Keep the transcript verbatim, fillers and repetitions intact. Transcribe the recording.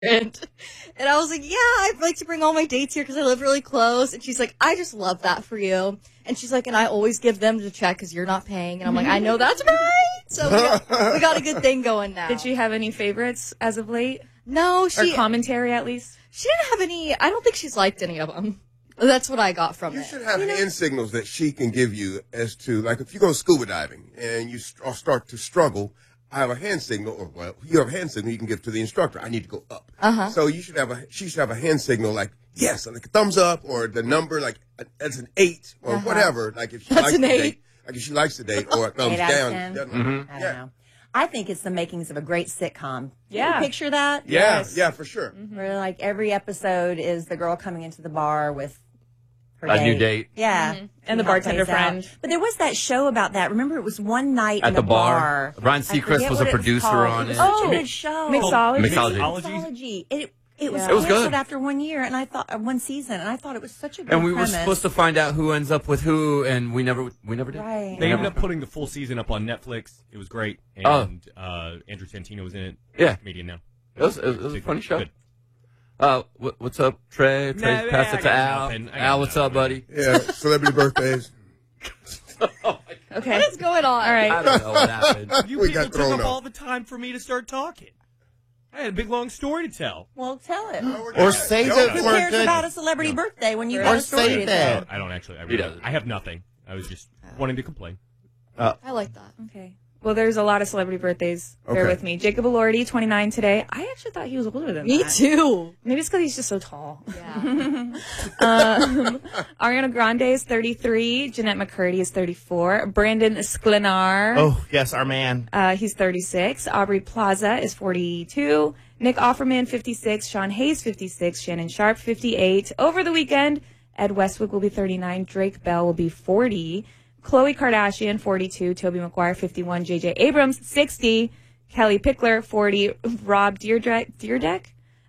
And, and I was like, yeah, I'd like to bring all my dates here because I live really close. And she's like, I just love that for you. And she's like, and I always give them the check because you're not paying. And I'm like, I know that's right. So we got, we got a good thing going now. Did she have any favorites as of late? No, she... Or commentary, at least? She didn't have any... I don't think she's liked any of them. That's what I got from you it. You should have you hand know? signals that she can give you as to, like, if you go scuba diving and you st- start to struggle, I have a hand signal, or, well, you have a hand signal you can give to the instructor. I need to go up. Uh-huh. So you should have a... She should have a hand signal, like, yes, like a thumbs up, or the number, like, that's an eight, or uh-huh. whatever. Like, if she that's likes an the eight. date, like, if she likes the date, or a thumbs down. Mm-hmm. I don't yeah. know. I think it's the makings of a great sitcom. Yeah. Can you picture that? Yeah, Yes. yeah, for sure. Mm-hmm. Where, like, every episode is the girl coming into the bar with her A date. new date. Yeah. Mm-hmm. And the how it bartender plays out. friend. But there was that show about that. Remember, it was one night At in the a bar. Ryan I Seacrest forget was what a it producer called. on It was it. such Oh, a good show. Mixology. Mixology. Mixology. It, it was Yeah. It was canceled good. after one year, and I thought uh, one season, and I thought it was such a good And we premise. were supposed to find out who ends up with who, and we never we never did. Right. They We ended never- up putting the full season up on Netflix. It was great. Oh. And uh, Andrew Santino was in it. Yeah. Comedian now. It was, it was, it was a funny show. Good. Uh, what, what's up, Trey? Trey, Nah, pass I it to got Al. nothing. I got Al, what's up, nothing. buddy? Yeah, celebrity birthdays. Okay. What is going on? All right. I don't know what happened. You We people got took thrown up off. all the time for me to start talking. I had a big, long story to tell. Well, tell it. Or save it Who for a cares good... about a celebrity birthday when you Or got a story save to that. tell? I don't actually. I, He really, doesn't. I have nothing. I was just wanting to complain. I like that. Okay. Well, there's a lot of celebrity birthdays. Bear Okay. with me. Jacob Elordi, twenty-nine today. I actually thought he was older than Me that. too. Maybe it's because he's just so tall. Yeah. um, Ariana Grande is thirty-three. Jeanette McCurdy is thirty-four. Brandon Sklenar, Oh, yes, our man. uh, he's thirty-six. Aubrey Plaza is forty-two. Nick Offerman, fifty-six. Sean Hayes, fifty-six. Shannon Sharp, fifty-eight. Over the weekend, Ed Westwick will be thirty-nine. Drake Bell will be forty. Khloe Kardashian, forty-two. Tobey Maguire, fifty-one. J J Abrams, sixty. Kelly Pickler, forty. Rob Deerdeck, Deerdeck